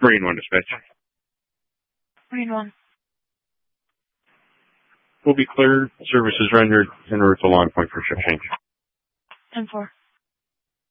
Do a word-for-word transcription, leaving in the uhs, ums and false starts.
Marine one dispatch. Marine one. Will be clear. Services rendered en route to Long Point for shift change. ten four.